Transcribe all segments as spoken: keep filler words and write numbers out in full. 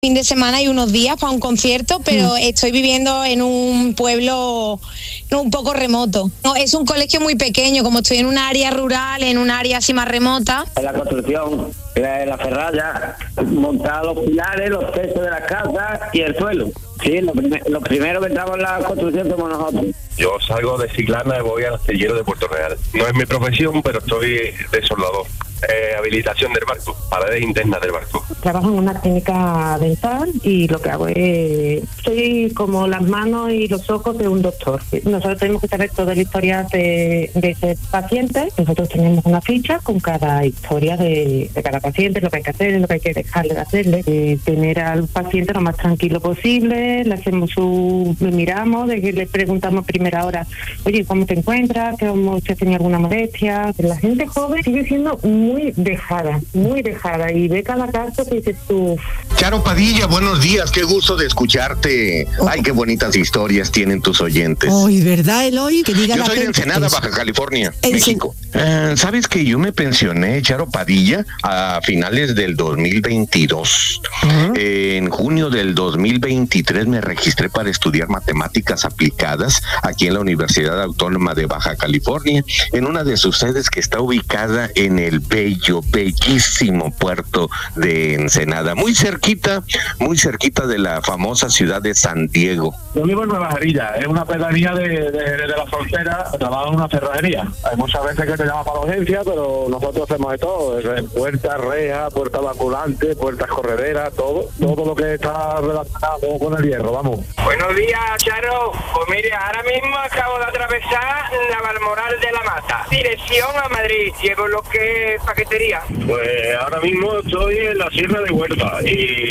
fin de semana y unos días para un concierto, pero mm. estoy viviendo en un pueblo un poco remoto. No, es un colegio muy pequeño, como estoy en un área rural, en un área así más remota. En la construcción, la, la ferralla, montar los pilares, los techos de las casas y el suelo. Sí, lo, prim- lo primero que entramos en la construcción somos nosotros. Yo salgo de Chiclana y voy al astillero de Puerto Real. No es mi profesión, pero estoy de soldador. Eh, habilitación del barco, paredes internas del barco. Trabajo en una clínica dental y lo que hago es, soy como las manos y los ojos de un doctor. Nosotros tenemos que saber toda la historia de, de ese paciente. Nosotros tenemos una ficha con cada historia de, de cada paciente, lo que hay que hacer, lo que hay que dejarle de hacerle, de tener al paciente lo más tranquilo posible. Le hacemos su, le miramos, de que le preguntamos a primera hora, oye, ¿cómo te encuentras? ¿Cómo usted tenía alguna molestia? La gente joven sigue siendo muy muy dejada, muy dejada, y ve cada caso que dices tú. Charo Padilla, buenos días, qué gusto de escucharte. Oh. Ay, qué bonitas historias tienen tus oyentes. Hoy, ¿verdad, Eloy? Que diga yo la soy de Ensenada, Baja California, en México. Uh, ¿Sabes que yo me pensioné, Charo Padilla, a finales del dos mil veintidós? Uh-huh. Eh, en junio del dos mil veintitrés me registré para estudiar matemáticas aplicadas aquí en la Universidad Autónoma de Baja California, en una de sus sedes que está ubicada en el bello, bellísimo puerto de Ensenada, muy cerquita, muy cerquita de la famosa ciudad de San Diego. Yo vivo en Nueva Jerilla, es una pedanía de, de, de la frontera, trabajo en una ferretería. Hay muchas veces que te llaman para la urgencia, pero nosotros hacemos de todo, desde puertas, rejas, puertas vaculantes, puertas correderas, todo, todo lo que está relacionado con el hierro, vamos. Buenos días, Charo. Pues mire, ahora mismo acabo de atravesar la Balmoral de la Mata, dirección a Madrid, llevo lo que es paquetería. Pues ahora mismo estoy en la Sierra de Huelva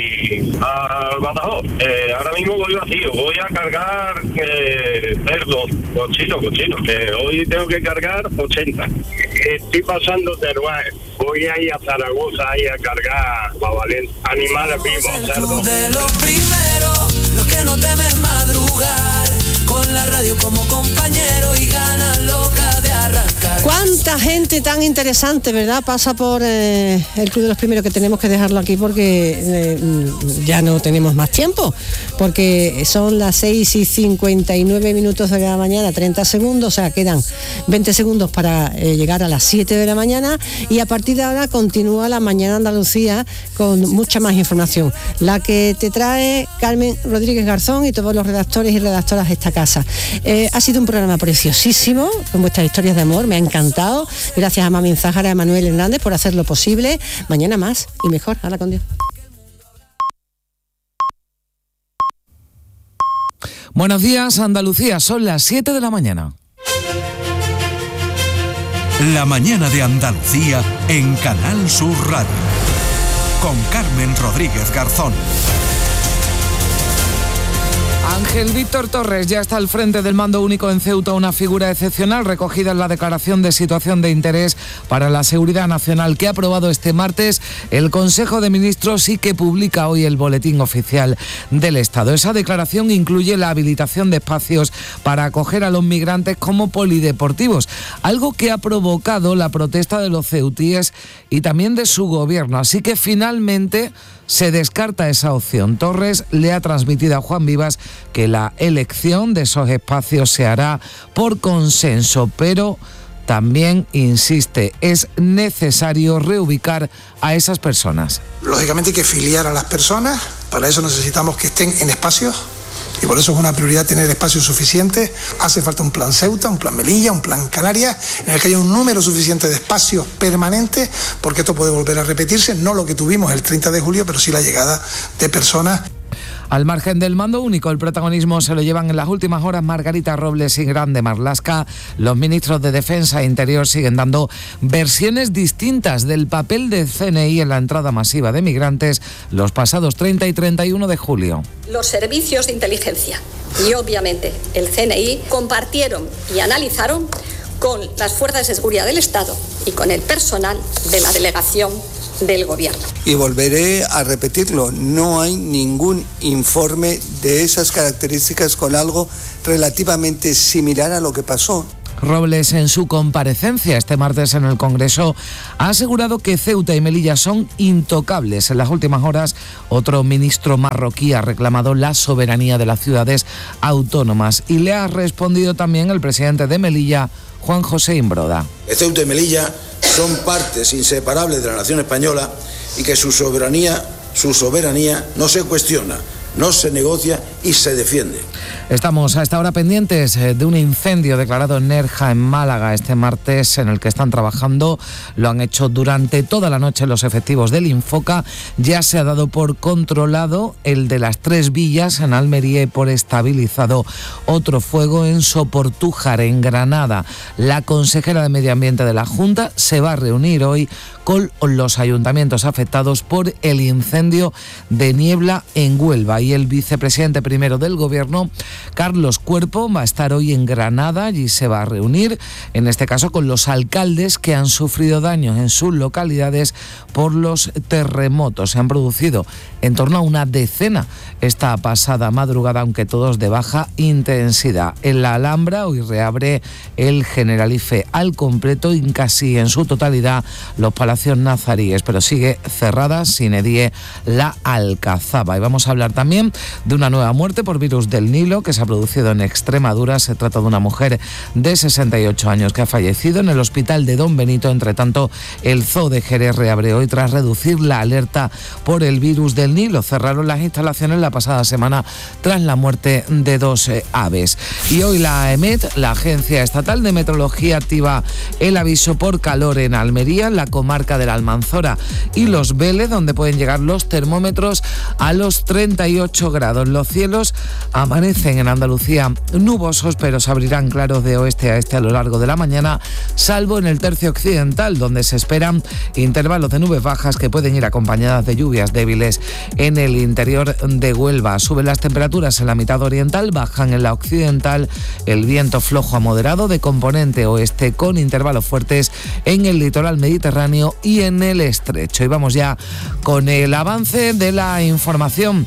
y al Badajoz. Eh, ahora mismo voy vacío, voy a cargar eh, cerdos, cochinos, cochinos, que hoy tengo que cargar ochenta. Estoy pasando Teruel, voy a ir a Zaragoza ahí a cargar para Valencia, animales vivos, cerdos. De lo primero, lo que no temes madrugar, con la radio como compañero y ganas loca de arrancar. Cuánta gente tan interesante, ¿verdad? Pasa por eh, el Club de los Primeros, que tenemos que dejarlo aquí porque eh, ya no tenemos más tiempo, porque son las seis y cincuenta y nueve minutos de la mañana, treinta segundos, o sea, quedan veinte segundos para eh, llegar a las siete de la mañana, y a partir de ahora continúa la Mañana Andalucía con mucha más información, la que te trae Carmen Rodríguez Garzón y todos los redactores y redactoras de esta casa. Eh, ha sido un programa preciosísimo, con vuestras historias de amor, me ha encantado. Gracias a Mami Zájara y a Manuel Hernández por hacerlo posible. Mañana más y mejor. Hala, con Dios. Buenos días, Andalucía, son las siete de la mañana. La mañana de Andalucía en Canal Sur Radio, con Carmen Rodríguez Garzón. Ángel Víctor Torres ya está al frente del mando único en Ceuta, una figura excepcional recogida en la declaración de situación de interés para la seguridad nacional que ha aprobado este martes el Consejo de Ministros y que publica hoy el Boletín Oficial del Estado. Esa declaración incluye la habilitación de espacios para acoger a los migrantes como polideportivos, algo que ha provocado la protesta de los ceutíes y también de su gobierno. Así que finalmente se descarta esa opción. Torres le ha transmitido a Juan Vivas que la elección de esos espacios se hará por consenso, pero también insiste, es necesario reubicar a esas personas. Lógicamente hay que filiar a las personas, para eso necesitamos que estén en espacios, y por eso es una prioridad tener espacios suficientes. Hace falta un plan Ceuta, un plan Melilla, un plan Canarias, en el que haya un número suficiente de espacios permanentes, porque esto puede volver a repetirse, no lo que tuvimos el treinta de julio, pero sí la llegada de personas. Al margen del mando único, el protagonismo se lo llevan en las últimas horas Margarita Robles y Grande Marlaska. Los ministros de Defensa e Interior siguen dando versiones distintas del papel del C N I en la entrada masiva de migrantes los pasados treinta y treinta y uno de julio. Los servicios de inteligencia y obviamente el C N I compartieron y analizaron con las fuerzas de seguridad del Estado y con el personal de la delegación del gobierno. Y volveré a repetirlo, no hay ningún informe de esas características con algo relativamente similar a lo que pasó. Robles, en su comparecencia este martes en el Congreso, ha asegurado que Ceuta y Melilla son intocables. En las últimas horas, otro ministro marroquí ha reclamado la soberanía de las ciudades autónomas y le ha respondido también el presidente de Melilla, Juan José Imbroda. Ceuta y Melilla son partes inseparables de la nación española y que su soberanía, su soberanía no se cuestiona, no se negocia y se defiende. Estamos a esta hora pendientes de un incendio declarado en Nerja, en Málaga, este martes, en el que están trabajando. Lo han hecho durante toda la noche los efectivos del Infoca. Ya se ha dado por controlado el de las Tres Villas, en Almería, y por estabilizado otro fuego en Soportújar, en Granada. La consejera de Medio Ambiente de la Junta se va a reunir hoy con los ayuntamientos afectados por el incendio de Niebla en Huelva, y el vicepresidente primero del Gobierno, Carlos Cuerpo, va a estar hoy en Granada. Allí se va a reunir, en este caso, con los alcaldes que han sufrido daños en sus localidades por los terremotos. Se han producido en torno a una decena esta pasada madrugada, aunque todos de baja intensidad. En la Alhambra hoy reabre el Generalife al completo y casi en su totalidad los palacios nazaríes, pero sigue cerrada sine die la Alcazaba. Y vamos a hablar también de una nueva muerte por virus del Nilo que se ha producido en Extremadura. Se trata de una mujer de sesenta y ocho años que ha fallecido en el hospital de Don Benito. Entre tanto, el Zoo de Jerez reabre hoy tras reducir la alerta por el virus del Nilo. Cerraron las instalaciones la pasada semana tras la muerte de dos eh, aves. Y hoy la EMET, la Agencia Estatal de Meteorología, activa el aviso por calor en Almería, la comarca de la Almanzora y Los Vélez, donde pueden llegar los termómetros a los treinta y ocho grados. Los cielos amanecen en Andalucía nubosos, pero se abrirán claros de oeste a este a lo largo de la mañana, salvo en el tercio occidental, donde se esperan intervalos de nubes bajas que pueden ir acompañadas de lluvias débiles en el interior de Huelva. Suben las temperaturas en la mitad oriental, bajan en la occidental. El viento flojo a moderado de componente oeste, con intervalos fuertes en el litoral mediterráneo y en el estrecho. Y vamos ya con el avance de la información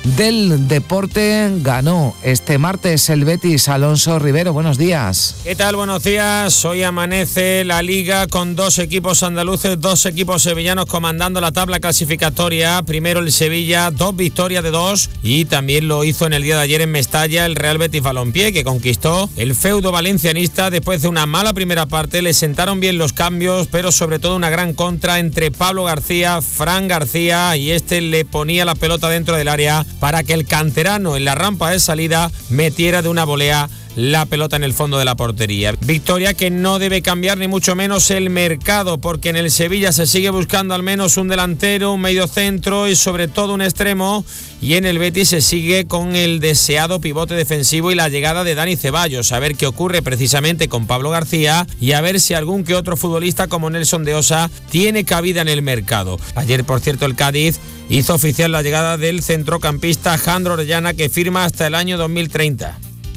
del deporte. Ganó este martes el Betis. Alonso Rivero, buenos días. ¿Qué tal? Buenos días. Hoy amanece la Liga con dos equipos andaluces, dos equipos sevillanos comandando la tabla clasificatoria. Primero el Sevilla, dos victorias de dos, y también lo hizo en el día de ayer en Mestalla el Real Betis Balompié, que conquistó el feudo valencianista después de una mala primera parte. Le sentaron bien los cambios, pero sobre todo una gran contra entre Pablo García, Fran García, y este le ponía la pelota dentro del área para que el canterano en la rampa de salida metiera de una volea la pelota en el fondo de la portería. Victoria que no debe cambiar ni mucho menos el mercado, porque en el Sevilla se sigue buscando al menos un delantero, un mediocentro y sobre todo un extremo, y en el Betis se sigue con el deseado pivote defensivo y la llegada de Dani Ceballos. A ver qué ocurre precisamente con Pablo García y a ver si algún que otro futbolista como Nelson de Osa tiene cabida en el mercado. Ayer, por cierto, el Cádiz hizo oficial la llegada del centrocampista Jandro Orellana, que firma hasta el año dos mil treinta.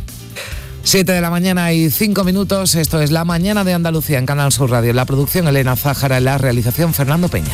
Siete de la mañana y cinco minutos. Esto es La Mañana de Andalucía en Canal Sur Radio. En la producción, Elena Zájara. En la realización, Fernando Peña.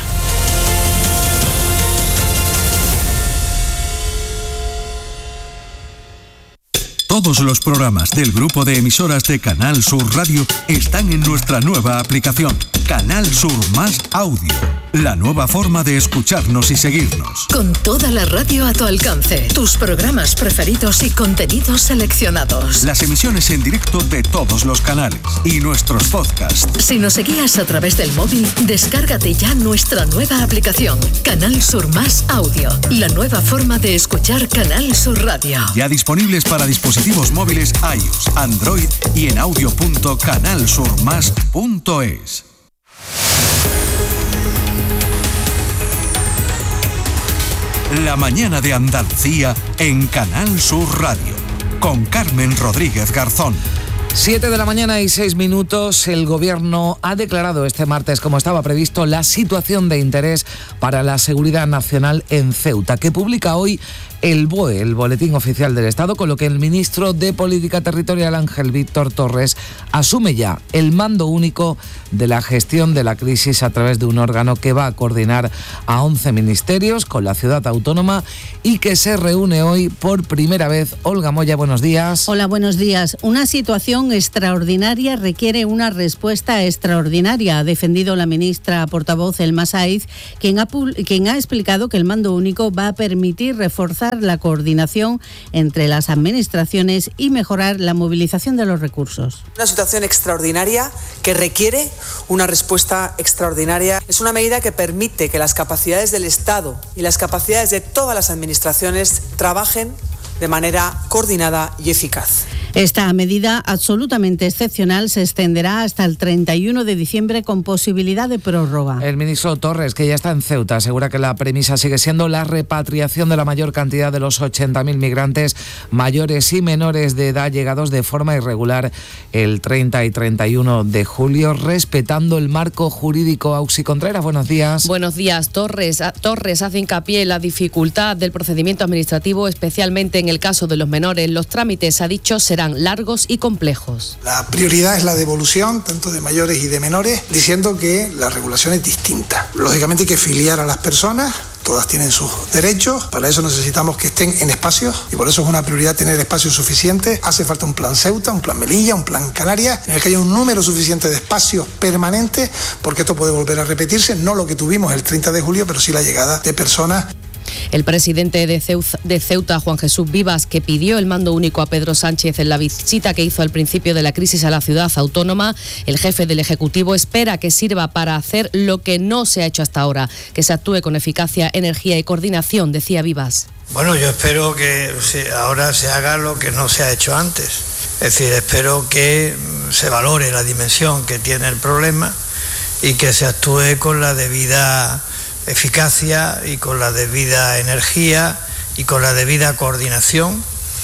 Todos los programas del grupo de emisoras de Canal Sur Radio están en nuestra nueva aplicación, Canal Sur Más Audio. La nueva forma de escucharnos y seguirnos. Con toda la radio a tu alcance, tus programas preferidos y contenidos seleccionados. Las emisiones en directo de todos los canales y nuestros podcasts. Si nos seguías a través del móvil, descárgate ya nuestra nueva aplicación, Canal Sur Más Audio. La nueva forma de escuchar Canal Sur Radio. Ya disponibles para dispositivos móviles iOS, Android y en audio punto canal sur más punto es. La Mañana de Andalucía en Canal Sur Radio, con Carmen Rodríguez Garzón. Siete de la mañana y seis minutos. El Gobierno ha declarado este martes, como estaba previsto, la situación de interés para la seguridad nacional en Ceuta, que publica hoy el B O E, el Boletín Oficial del Estado, con lo que el ministro de Política Territorial, Ángel Víctor Torres, asume ya el mando único de la gestión de la crisis a través de un órgano que va a coordinar a once ministerios con la ciudad autónoma y que se reúne hoy por primera vez. Olga Moya, buenos días. Hola, buenos días. Una situación situación extraordinaria requiere una respuesta extraordinaria, ha defendido la ministra portavoz Elma Saiz, quien ha, quien ha explicado que el mando único va a permitir reforzar la coordinación entre las administraciones y mejorar la movilización de los recursos. Una situación extraordinaria que requiere una respuesta extraordinaria. Es una medida que permite que las capacidades del Estado y las capacidades de todas las administraciones trabajen de manera coordinada y eficaz. Esta medida absolutamente excepcional se extenderá hasta el treinta y uno de diciembre con posibilidad de prórroga. El ministro Torres, que ya está en Ceuta, asegura que la premisa sigue siendo la repatriación de la mayor cantidad de los ochenta mil migrantes mayores y menores de edad llegados de forma irregular el treinta y treinta y uno de julio, respetando el marco jurídico. Auxi Contreras, buenos días. Buenos días. Torres, Torres hace hincapié en la dificultad del procedimiento administrativo, especialmente en el caso de los menores. Los trámites, ha dicho, serán largos y complejos. La prioridad es la devolución, tanto de mayores y de menores, diciendo que la regulación es distinta. Lógicamente hay que filiar a las personas, todas tienen sus derechos, para eso necesitamos que estén en espacios y por eso es una prioridad tener espacios suficientes. Hace falta un plan Ceuta, un plan Melilla, un plan Canarias, en el que haya un número suficiente de espacios permanentes, porque esto puede volver a repetirse, no lo que tuvimos el treinta de julio, pero sí la llegada de personas. El presidente de Ceuta, de Ceuta, Juan Jesús Vivas, que pidió el mando único a Pedro Sánchez en la visita que hizo al principio de la crisis a la ciudad autónoma, el jefe del Ejecutivo espera que sirva para hacer lo que no se ha hecho hasta ahora, que se actúe con eficacia, energía y coordinación, decía Vivas. Bueno, yo espero que ahora se haga lo que no se ha hecho antes. Es decir, espero que se valore la dimensión que tiene el problema y que se actúe con la debida eficacia y con la debida energía y con la debida coordinación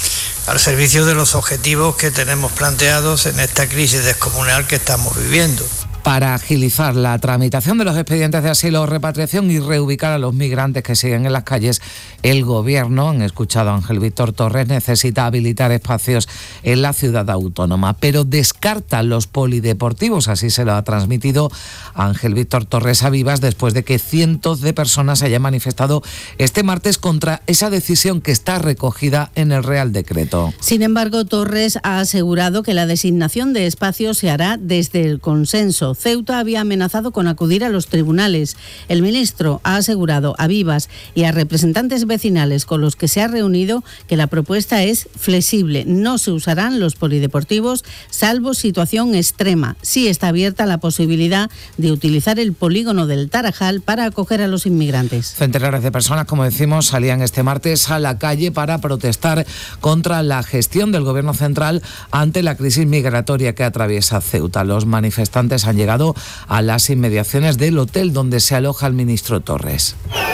al servicio de los objetivos que tenemos planteados en esta crisis descomunal que estamos viviendo. Para agilizar la tramitación de los expedientes de asilo o repatriación y reubicar a los migrantes que siguen en las calles, el Gobierno, han escuchado a Ángel Víctor Torres, necesita habilitar espacios en la ciudad autónoma, pero descarta los polideportivos, así se lo ha transmitido Ángel Víctor Torres a Vivas después de que cientos de personas se hayan manifestado este martes contra esa decisión que está recogida en el Real Decreto. Sin embargo, Torres ha asegurado que la designación de espacios se hará desde el consenso. Ceuta había amenazado con acudir a los tribunales. El ministro ha asegurado a Vivas y a representantes vecinales con los que se ha reunido que la propuesta es flexible. No se usarán los polideportivos salvo situación extrema. Sí está abierta la posibilidad de utilizar el polígono del Tarajal para acoger a los inmigrantes. Centenares de personas, como decimos, salían este martes a la calle para protestar contra la gestión del Gobierno central ante la crisis migratoria que atraviesa Ceuta. Los manifestantes han llegado a las inmediaciones del hotel donde se aloja el ministro Torres.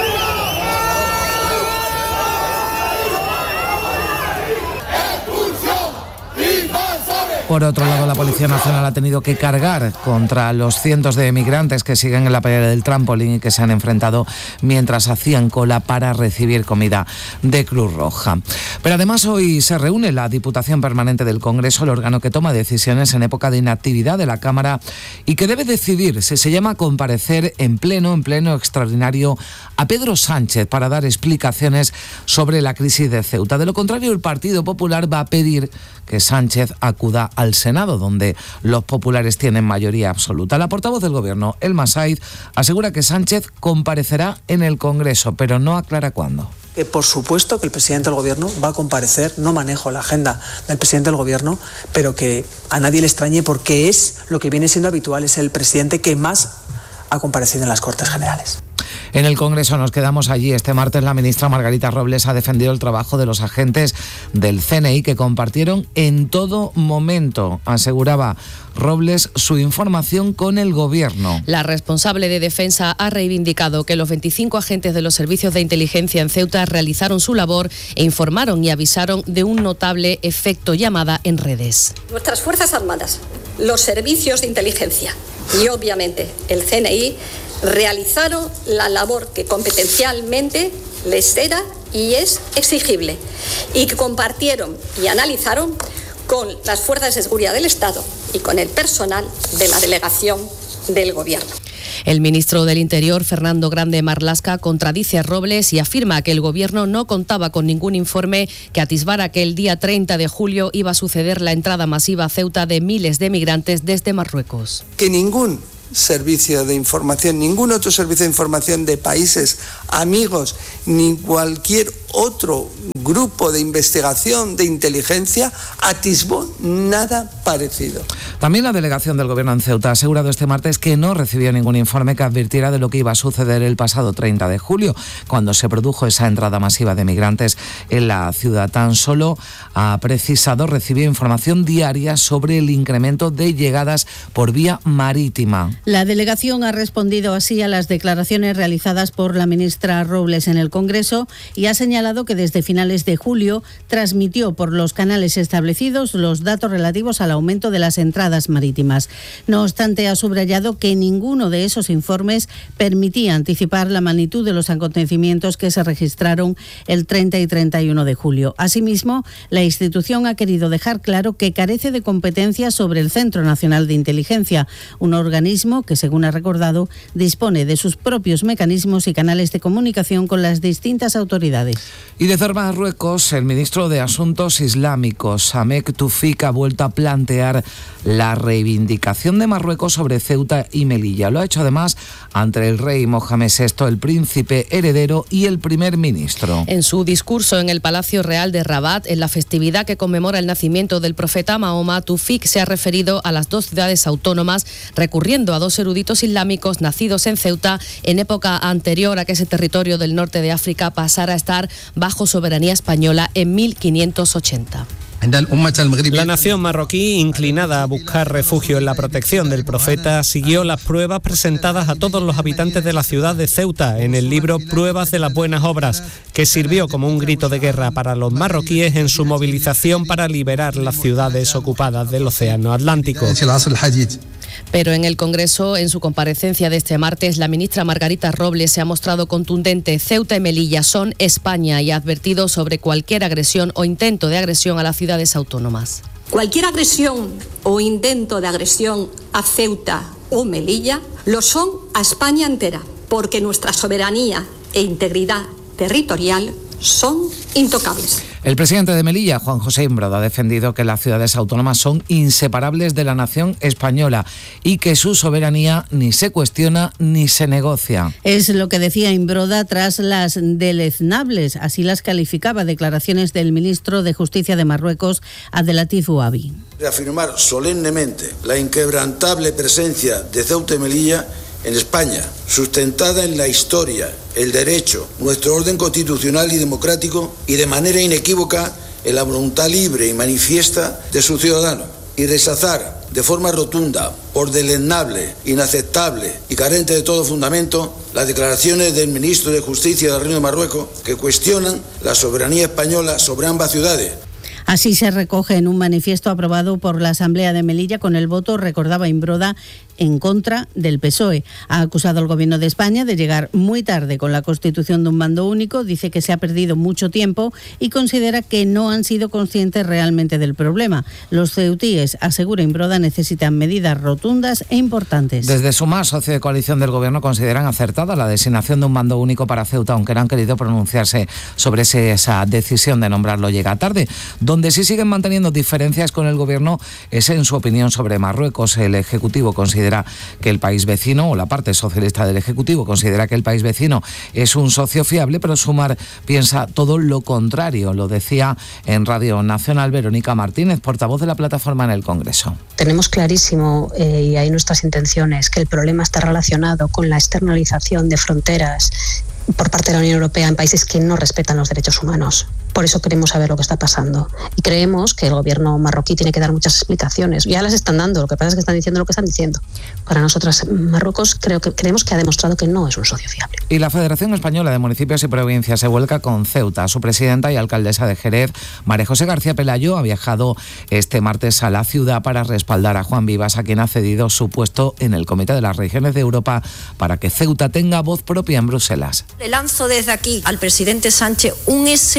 Por otro lado, la Policía Nacional ha tenido que cargar contra los cientos de migrantes que siguen en la playa del Trampolín y que se han enfrentado mientras hacían cola para recibir comida de Cruz Roja. Pero además hoy se reúne la Diputación Permanente del Congreso, el órgano que toma decisiones en época de inactividad de la Cámara y que debe decidir si se llama a comparecer en pleno, en pleno extraordinario a Pedro Sánchez para dar explicaciones sobre la crisis de Ceuta. De lo contrario, el Partido Popular va a pedir que Sánchez acuda al Senado, donde los populares tienen mayoría absoluta. La portavoz del Gobierno, Elma Saiz, asegura que Sánchez comparecerá en el Congreso, pero no aclara cuándo. Que por supuesto que el presidente del Gobierno va a comparecer, no manejo la agenda del presidente del Gobierno, pero que a nadie le extrañe porque es lo que viene siendo habitual, es el presidente que más ha comparecido en las Cortes Generales. En el Congreso nos quedamos allí. Este martes la ministra Margarita Robles ha defendido el trabajo de los agentes del C N I que compartieron en todo momento, aseguraba Robles, su información con el Gobierno. La responsable de Defensa ha reivindicado que los veinticinco agentes de los servicios de inteligencia en Ceuta realizaron su labor e informaron y avisaron de un notable efecto llamada en redes. Nuestras Fuerzas Armadas, los servicios de inteligencia y obviamente el C N I realizaron la labor que competencialmente les era y es exigible y que compartieron y analizaron con las fuerzas de seguridad del Estado y con el personal de la delegación del Gobierno. El ministro del Interior, Fernando Grande Marlaska, contradice a Robles y afirma que el Gobierno no contaba con ningún informe que atisbara que el día treinta de julio iba a suceder la entrada masiva a Ceuta de miles de migrantes desde Marruecos. Que ningún servicio de información, ningún otro servicio de información de países amigos, ni cualquier otro grupo de investigación de inteligencia atisbó nada parecido. También la delegación del Gobierno en Ceuta ha asegurado este martes que no recibió ningún informe que advirtiera de lo que iba a suceder el pasado treinta de julio, cuando se produjo esa entrada masiva de migrantes en la ciudad. Tan solo ha precisado recibir información diaria sobre el incremento de llegadas por vía marítima. La delegación ha respondido así a las declaraciones realizadas por la ministra Robles en el Congreso y ha señalado que desde finales de julio transmitió por los canales establecidos los datos relativos al aumento de las entradas marítimas. No obstante, ha subrayado que ninguno de esos informes permitía anticipar la magnitud de los acontecimientos que se registraron el treinta y treinta y uno de julio. Asimismo, la institución ha querido dejar claro que carece de competencias sobre el Centro Nacional de Inteligencia, un organismo que, según ha recordado, dispone de sus propios mecanismos y canales de comunicación con las distintas autoridades. Y desde Marruecos, el ministro de Asuntos Islámicos, Samek Toufik, ha vuelto a plantear la reivindicación de Marruecos sobre Ceuta y Melilla. Lo ha hecho además ante el rey Mohamed sexto, el príncipe heredero y el primer ministro. En su discurso en el Palacio Real de Rabat, en la festividad que conmemora el nacimiento del profeta Mahoma, Toufik se ha referido a las dos ciudades autónomas, recurriendo a dos eruditos islámicos nacidos en Ceuta en época anterior a que ese territorio del norte de África pasara a estar bajo soberanía española en mil quinientos ochenta. La nación marroquí, inclinada a buscar refugio en la protección del profeta, siguió las pruebas presentadas a todos los habitantes de la ciudad de Ceuta en el libro Pruebas de las Buenas Obras, que sirvió como un grito de guerra para los marroquíes en su movilización para liberar las ciudades ocupadas del Océano Atlántico. Pero en el Congreso, en su comparecencia de este martes, la ministra Margarita Robles se ha mostrado contundente. Ceuta y Melilla son España y ha advertido sobre cualquier agresión o intento de agresión a las ciudades autónomas. Cualquier agresión o intento de agresión a Ceuta o Melilla lo son a España entera, porque nuestra soberanía e integridad territorial son intocables. El presidente de Melilla, Juan José Imbroda, ha defendido que las ciudades autónomas son inseparables de la nación española y que su soberanía ni se cuestiona ni se negocia. Es lo que decía Imbroda tras las deleznables, así las calificaba, declaraciones del ministro de Justicia de Marruecos, Abdelatif Ouabi. Reafirmar solemnemente la inquebrantable presencia de Ceuta y Melilla en España, sustentada en la historia, el derecho, nuestro orden constitucional y democrático y de manera inequívoca en la voluntad libre y manifiesta de sus ciudadanos, y rechazar de forma rotunda, por deleznable, inaceptable y carente de todo fundamento las declaraciones del ministro de Justicia del Reino de Marruecos que cuestionan la soberanía española sobre ambas ciudades. Así se recoge en un manifiesto aprobado por la Asamblea de Melilla con el voto, recordaba Imbroda, en contra del P S O E. Ha acusado al Gobierno de España de llegar muy tarde con la constitución de un mando único, dice que se ha perdido mucho tiempo y considera que no han sido conscientes realmente del problema. Los ceutíes, asegura Imbroda, necesitan medidas rotundas e importantes. Desde Sumar, socio de coalición del Gobierno, consideran acertada la designación de un mando único para Ceuta, aunque no han querido pronunciarse sobre esa decisión de nombrarlo llega tarde. Donde sí siguen manteniendo diferencias con el Gobierno es en su opinión sobre Marruecos. El Ejecutivo considera que el país vecino, o la parte socialista del Ejecutivo considera que el país vecino es un socio fiable, pero Sumar piensa todo lo contrario. Lo decía en Radio Nacional Verónica Martínez, portavoz de la plataforma en el Congreso. Tenemos clarísimo, eh, y hay nuestras intenciones, que el problema está relacionado con la externalización de fronteras por parte de la Unión Europea en países que no respetan los derechos humanos. Por eso queremos saber lo que está pasando. Y creemos que el gobierno marroquí tiene que dar muchas explicaciones. Ya las están dando, lo que pasa es que están diciendo lo que están diciendo. Para nosotras, Marruecos, creo que creemos que ha demostrado que no es un socio fiable. Y la Federación Española de Municipios y Provincias se vuelca con Ceuta. Su presidenta y alcaldesa de Jerez, María José García Pelayo, ha viajado este martes a la ciudad para respaldar a Juan Vivas, a quien ha cedido su puesto en el Comité de las Regiones de Europa para que Ceuta tenga voz propia en Bruselas. Le lanzo desde aquí al presidente Sánchez un S O S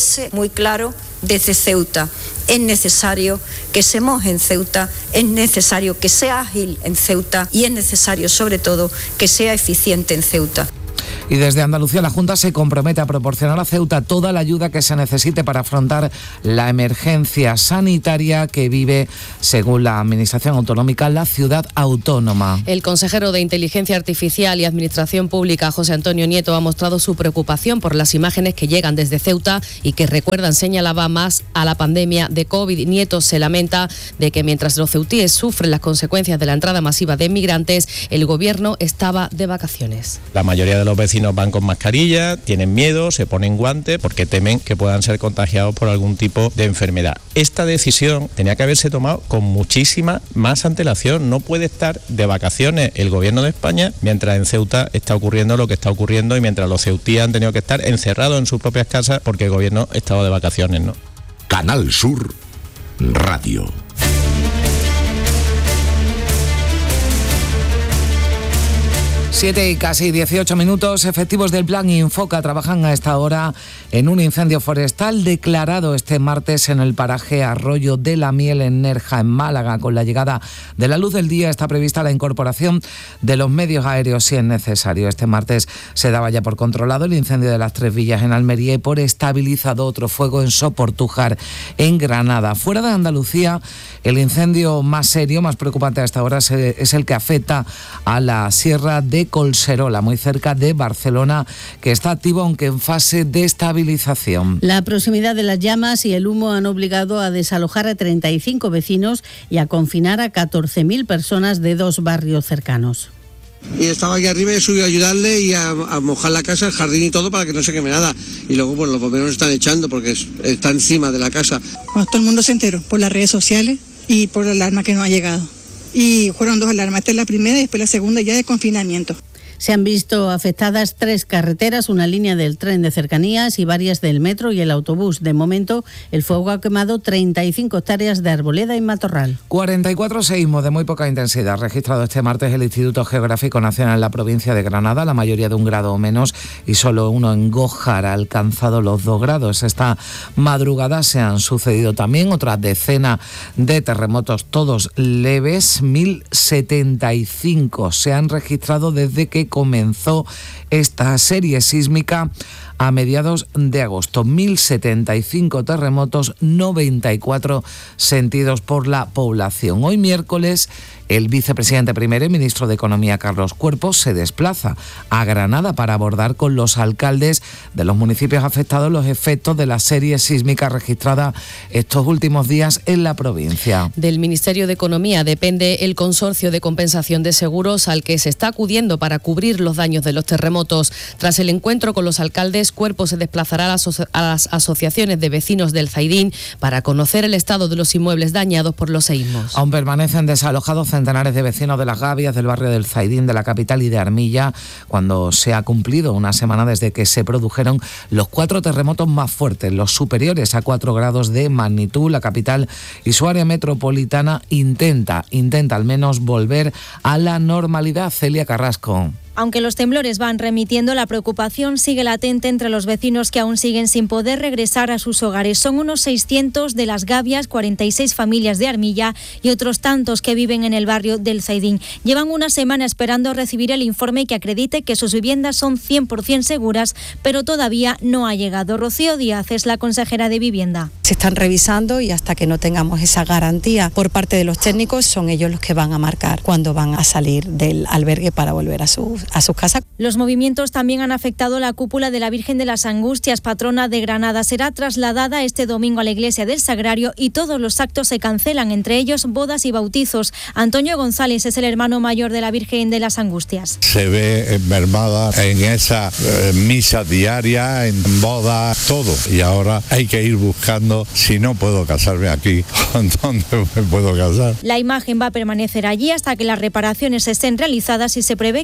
ese muy claro desde Ceuta. Es necesario que se moje en Ceuta, es necesario que sea ágil en Ceuta y es necesario, sobre todo, que sea eficiente en Ceuta. Y desde Andalucía la Junta se compromete a proporcionar a Ceuta toda la ayuda que se necesite para afrontar la emergencia sanitaria que vive, según la Administración Autonómica, la ciudad autónoma. El consejero de Inteligencia Artificial y Administración Pública, José Antonio Nieto, ha mostrado su preocupación por las imágenes que llegan desde Ceuta y que recuerdan, señalaba, más a la pandemia de COVID. Nieto se lamenta de que mientras los ceutíes sufren las consecuencias de la entrada masiva de inmigrantes, el gobierno estaba de vacaciones. La mayoría de los vecinos van con mascarilla, tienen miedo, se ponen guantes porque temen que puedan ser contagiados por algún tipo de enfermedad. Esta decisión tenía que haberse tomado con muchísima más antelación. No puede estar de vacaciones el gobierno de España mientras en Ceuta está ocurriendo lo que está ocurriendo y mientras los ceutíes han tenido que estar encerrados en sus propias casas porque el gobierno estaba de vacaciones, ¿no? Canal Sur Radio. Siete y casi dieciocho minutos. Efectivos del Plan Infoca trabajan a esta hora en un incendio forestal declarado este martes en el paraje Arroyo de la Miel en Nerja, en Málaga. Con la llegada de la luz del día está prevista la incorporación de los medios aéreos si es necesario. Este martes se daba ya por controlado el incendio de las Tres Villas en Almería y por estabilizado otro fuego en Soportújar, en Granada. Fuera de Andalucía, el incendio más serio, más preocupante a esta hora es el que afecta a la Sierra de Colserola, muy cerca de Barcelona, que está activo aunque en fase de estabilización. La proximidad de las llamas y el humo han obligado a desalojar a treinta y cinco vecinos y a confinar a catorce mil personas de dos barrios cercanos. Y estaba aquí arriba y subí a ayudarle y a, a mojar la casa, el jardín y todo para que no se queme nada. Y luego pues los bomberos nos están echando porque es, está encima de la casa. Bueno, todo el mundo se enteró por las redes sociales y por la alarma que nos ha llegado. Y fueron dos alarmas, esta es la primera y después la segunda ya de confinamiento. Se han visto afectadas tres carreteras, una línea del tren de cercanías y varias del metro y el autobús. De momento, el fuego ha quemado treinta y cinco hectáreas de arboleda y matorral. cuarenta y cuatro seísmos de muy poca intensidad registrado este martes el Instituto Geográfico Nacional en la provincia de Granada, la mayoría de un grado o menos, y solo uno en Gójar ha alcanzado los dos grados. Esta madrugada se han sucedido también otra decena de terremotos, todos leves. mil setenta y cinco se han registrado desde que comenzó esta serie sísmica a mediados de agosto. mil setenta y cinco terremotos, noventa y cuatro sentidos por la población. Hoy miércoles, el vicepresidente primero y ministro de Economía, Carlos Cuerpo, se desplaza a Granada para abordar con los alcaldes de los municipios afectados los efectos de la serie sísmica registrada estos últimos días en la provincia. Del Ministerio de Economía depende el consorcio de compensación de seguros al que se está acudiendo para cubrir los daños de los terremotos. Tras el encuentro con los alcaldes, Cuerpo se desplazará a las, aso- a las asociaciones de vecinos del Zaidín para conocer el estado de los inmuebles dañados por los seísmos. Aún permanecen desalojados centenares de vecinos de Las Gavias, del barrio del Zaidín, de la capital y de Armilla, cuando se ha cumplido una semana desde que se produjeron los cuatro terremotos más fuertes, los superiores a cuatro grados de magnitud. La capital y su área metropolitana intenta, intenta al menos volver a la normalidad. Celia Carrasco. Aunque los temblores van remitiendo, la preocupación sigue latente entre los vecinos que aún siguen sin poder regresar a sus hogares. Son unos seiscientos de Las Gavias, cuarenta y seis familias de Armilla y otros tantos que viven en el barrio del Zaidín. Llevan una semana esperando recibir el informe que acredite que sus viviendas son cien por ciento seguras, pero todavía no ha llegado. Rocío Díaz es la consejera de Vivienda. Se están revisando y hasta que no tengamos esa garantía por parte de los técnicos, son ellos los que van a marcar cuándo van a salir del albergue para volver a sus a sus casas. Los movimientos también han afectado la cúpula de la Virgen de las Angustias, patrona de Granada. Será trasladada este domingo a la iglesia del Sagrario y todos los actos se cancelan, entre ellos bodas y bautizos. Antonio González es el hermano mayor de la Virgen de las Angustias. Se ve mermada en esa eh, misa diaria, en boda, todo. Y ahora hay que ir buscando, si no puedo casarme aquí, ¿dónde me puedo casar? La imagen va a permanecer allí hasta que las reparaciones estén realizadas y se prevé que sean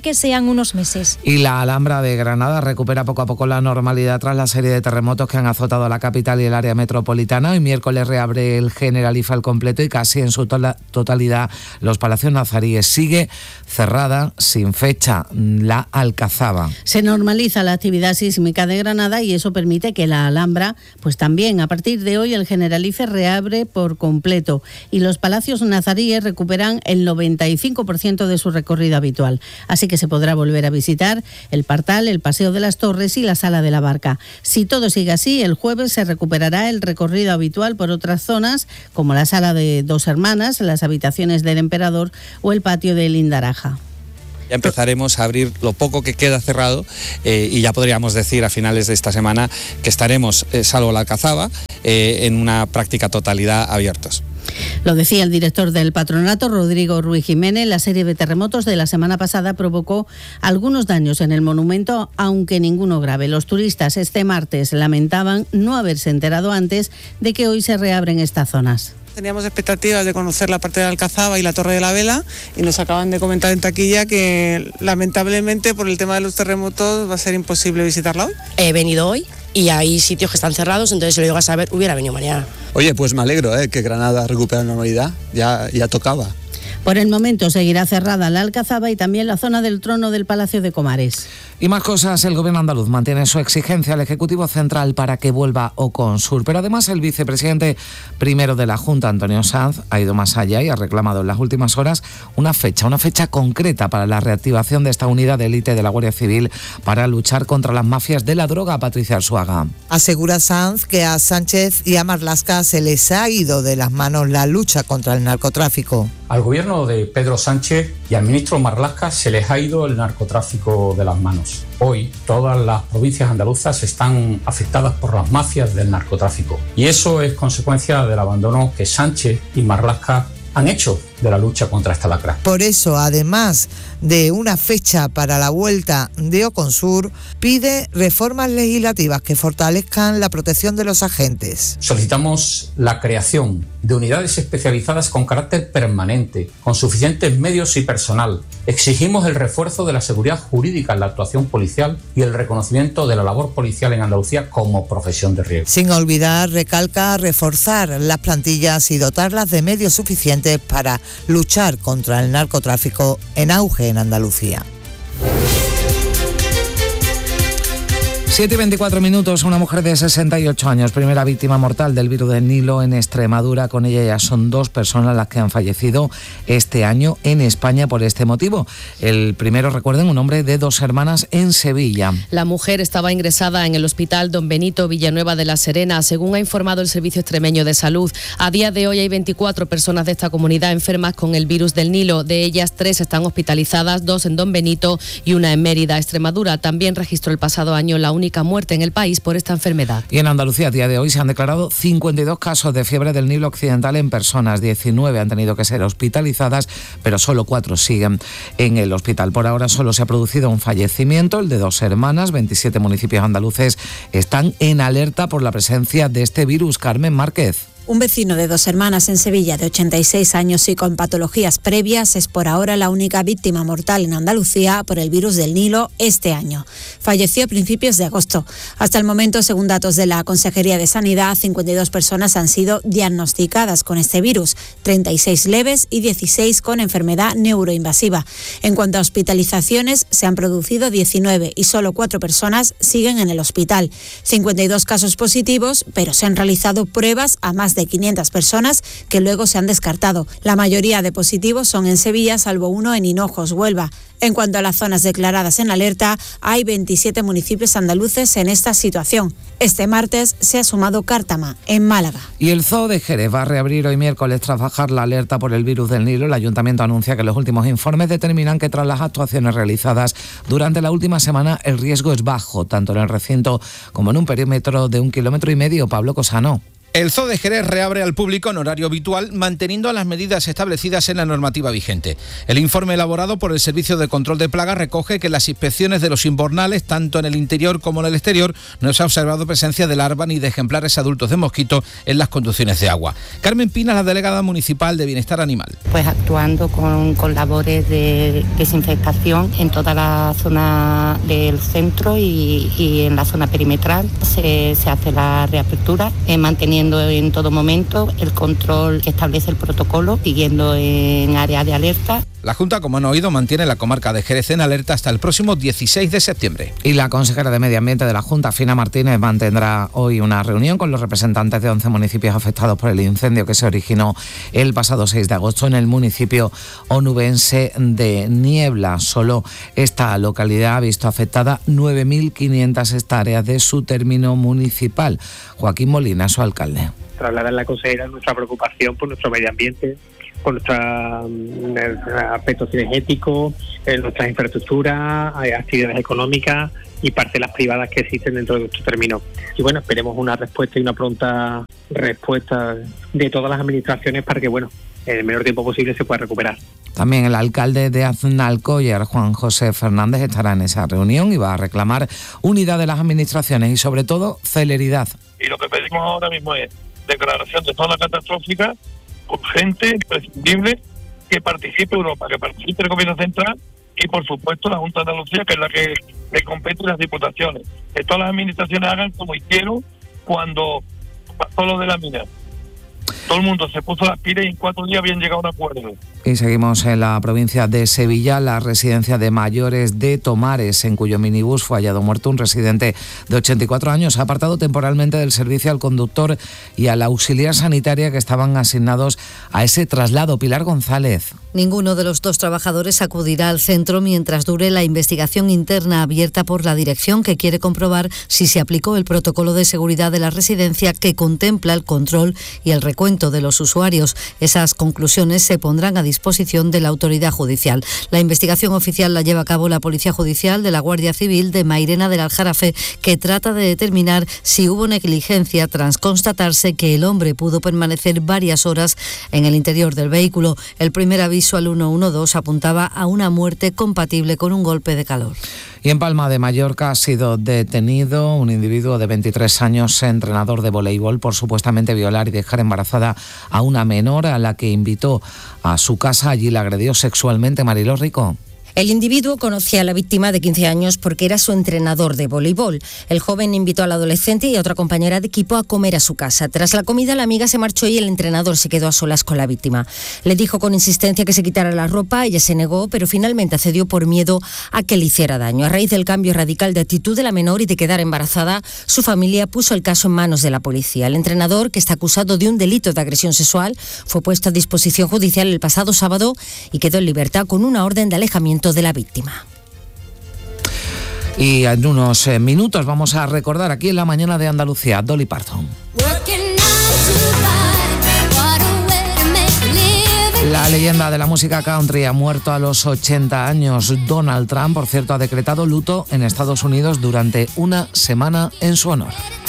en unos meses. Y la Alhambra de Granada recupera poco a poco la normalidad tras la serie de terremotos que han azotado a la capital y el área metropolitana. Hoy miércoles reabre el Generalife al completo y casi en su to- totalidad los palacios nazaríes. Sigue cerrada, sin fecha, la Alcazaba. Se normaliza la actividad sísmica de Granada y eso permite que la Alhambra, pues también a partir de hoy el Generalife reabre por completo y los palacios nazaríes recuperan el noventa y cinco por ciento de su recorrido habitual. Así que se podrá volver a visitar el Partal, el Paseo de las Torres y la Sala de la Barca. Si todo sigue así, el jueves se recuperará el recorrido habitual por otras zonas, como la Sala de Dos Hermanas, las habitaciones del Emperador o el patio de Lindaraja. Ya empezaremos a abrir lo poco que queda cerrado eh, y ya podríamos decir a finales de esta semana que estaremos, eh, salvo la Alcazaba, eh, en una práctica totalidad abiertos. Lo decía el director del patronato, Rodrigo Ruiz Jiménez. La serie de terremotos de la semana pasada provocó algunos daños en el monumento, aunque ninguno grave. Los turistas este martes lamentaban no haberse enterado antes de que hoy se reabren estas zonas. Teníamos expectativas de conocer la parte de la Alcazaba y la Torre de la Vela y nos acaban de comentar en taquilla que lamentablemente por el tema de los terremotos va a ser imposible visitarla hoy. He venido hoy y hay sitios que están cerrados, entonces si lo llego a saber hubiera venido mañana. Oye, pues me alegro ¿eh? que Granada recupere la normalidad, ya, ya tocaba. Por el momento seguirá cerrada la Alcazaba y también la zona del trono del Palacio de Comares. Y más cosas, el gobierno andaluz mantiene su exigencia al Ejecutivo Central para que vuelva Oconsur. Pero además el vicepresidente primero de la Junta, Antonio Sanz, ha ido más allá y ha reclamado en las últimas horas una fecha, una fecha concreta para la reactivación de esta unidad de élite de la Guardia Civil para luchar contra las mafias de la droga. Patricia Arzuaga. Asegura Sanz que a Sánchez y a Marlaska se les ha ido de las manos la lucha contra el narcotráfico. Al gobierno de Pedro Sánchez y al ministro Marlaska se les ha ido el narcotráfico de las manos. Hoy todas las provincias andaluzas están afectadas por las mafias del narcotráfico y eso es consecuencia del abandono que Sánchez y Marlaska han hecho de la lucha contra esta lacra. Por eso, además de una fecha para la vuelta de Oconsur, pide reformas legislativas que fortalezcan la protección de los agentes. Solicitamos la creación de unidades especializadas con carácter permanente, con suficientes medios y personal. Exigimos el refuerzo de la seguridad jurídica en la actuación policial y el reconocimiento de la labor policial en Andalucía como profesión de riesgo. Sin olvidar, recalca, reforzar las plantillas y dotarlas de medios suficientes para luchar contra el narcotráfico en auge en Andalucía. siete y veinticuatro minutos, una mujer de sesenta y ocho años, primera víctima mortal del virus del Nilo en Extremadura. Con ella ya son dos personas las que han fallecido este año en España por este motivo. El primero, recuerden, un hombre de Dos Hermanas en Sevilla. La mujer estaba ingresada en el hospital Don Benito Villanueva de la Serena, según ha informado el Servicio Extremeño de Salud. A día de hoy hay veinticuatro personas de esta comunidad enfermas con el virus del Nilo. De ellas, tres están hospitalizadas, dos en Don Benito y una en Mérida. Extremadura también registró el pasado año la única muerte en el país por esta enfermedad. Y en Andalucía a día de hoy se han declarado cincuenta y dos casos de fiebre del Nilo occidental en personas. diecinueve han tenido que ser hospitalizadas, pero solo cuatro siguen en el hospital. Por ahora solo se ha producido un fallecimiento, el de Dos Hermanas. veintisiete municipios andaluces están en alerta por la presencia de este virus. Carmen Márquez. Un vecino de Dos Hermanas en Sevilla de ochenta y seis años y con patologías previas es por ahora la única víctima mortal en Andalucía por el virus del Nilo este año. Falleció a principios de agosto. Hasta el momento, según datos de la Consejería de Sanidad, cincuenta y dos personas han sido diagnosticadas con este virus, treinta y seis leves y dieciséis con enfermedad neuroinvasiva. En cuanto a hospitalizaciones, se han producido diecinueve y solo cuatro personas siguen en el hospital. cincuenta y dos casos positivos, pero se han realizado pruebas a más de quinientas personas que luego se han descartado. La mayoría de positivos son en Sevilla, salvo uno en Hinojos, Huelva. En cuanto a las zonas declaradas en alerta, hay veintisiete municipios andaluces en esta situación. Este martes se ha sumado Cártama, en Málaga. Y el Zoo de Jerez va a reabrir hoy miércoles tras bajar la alerta por el virus del Nilo. El Ayuntamiento anuncia que los últimos informes determinan que tras las actuaciones realizadas durante la última semana el riesgo es bajo, tanto en el recinto como en un perímetro de un kilómetro y medio. Pablo Cosano. El Zoo de Jerez reabre al público en horario habitual, manteniendo las medidas establecidas en la normativa vigente. El informe elaborado por el Servicio de Control de Plagas recoge que en las inspecciones de los invernales, tanto en el interior como en el exterior, no se ha observado presencia de larvas ni de ejemplares adultos de mosquito en las conducciones de agua. Carmen Pina, la delegada municipal de Bienestar Animal. Pues actuando con, con labores de desinfectación en toda la zona del centro y, y en la zona perimetral. Se, se hace la reapertura, eh, manteniendo en todo momento el control que establece el protocolo, siguiendo en área de alerta. La Junta, como han oído, mantiene la comarca de Jerez en alerta hasta el próximo dieciséis de septiembre. Y la consejera de Medio Ambiente de la Junta, Fina Martínez, mantendrá hoy una reunión con los representantes de once municipios afectados por el incendio que se originó el pasado seis de agosto en el municipio onubense de Niebla. Solo esta localidad ha visto afectada nueve mil quinientas hectáreas de su término municipal. Joaquín Molina, su alcalde. Trasladar a la consejera nuestra preocupación por nuestro medio ambiente, por nuestros aspectos cinegéticos, nuestras infraestructuras, actividades económicas y parcelas privadas que existen dentro de nuestro término. Y bueno, esperemos una respuesta y una pronta respuesta de todas las administraciones para que, bueno, en el menor tiempo posible se pueda recuperar. También el alcalde de Aznalcóllar, Juan José Fernández, estará en esa reunión y va a reclamar unidad de las administraciones y, sobre todo, celeridad. Y lo que pedimos ahora mismo es declaración de zona catastrófica urgente, imprescindible, que participe Europa, que participe el Gobierno Central y, por supuesto, la Junta de Andalucía, que es la que le compete, las diputaciones. Que todas las administraciones hagan como hicieron cuando pasó lo de la mina. Todo el mundo se puso las pilas y en cuatro días habían llegado a un acuerdo. Y seguimos en la provincia de Sevilla. La residencia de mayores de Tomares, en cuyo minibús fue hallado muerto un residente de ochenta y cuatro años, ha apartado temporalmente del servicio al conductor y a la auxiliar sanitaria que estaban asignados a ese traslado. Pilar González. Ninguno de los dos trabajadores acudirá al centro mientras dure la investigación interna abierta por la dirección, que quiere comprobar si se aplicó el protocolo de seguridad de la residencia que contempla el control y el recuento de los usuarios. Esas conclusiones se pondrán a disposición de la autoridad judicial. La investigación oficial la lleva a cabo la Policía Judicial de la Guardia Civil de Mairena del Aljarafe, que trata de determinar si hubo negligencia tras constatarse que el hombre pudo permanecer varias horas en el interior del vehículo. El primer aviso al uno uno dos apuntaba a una muerte compatible con un golpe de calor. Y en Palma de Mallorca ha sido detenido un individuo de veintitrés años, entrenador de voleibol, por supuestamente violar y dejar embarazada a una menor a la que invitó a su casa. Allí la agredió sexualmente. Mariló Rico. El individuo conocía a la víctima de quince años porque era su entrenador de voleibol. El joven invitó al adolescente y a otra compañera de equipo a comer a su casa. Tras la comida, la amiga se marchó y el entrenador se quedó a solas con la víctima. Le dijo con insistencia que se quitara la ropa, ella se negó, pero finalmente accedió por miedo a que le hiciera daño. A raíz del cambio radical de actitud de la menor y de quedar embarazada, su familia puso el caso en manos de la policía. El entrenador, que está acusado de un delito de agresión sexual, fue puesto a disposición judicial el pasado sábado y quedó en libertad con una orden de alejamiento de la víctima. Y en unos eh, minutos vamos a recordar aquí en la mañana de Andalucía, Dolly Parton. La leyenda de la música country ha muerto a los ochenta años. Donald Trump, por cierto, ha decretado luto en Estados Unidos durante una semana en su honor.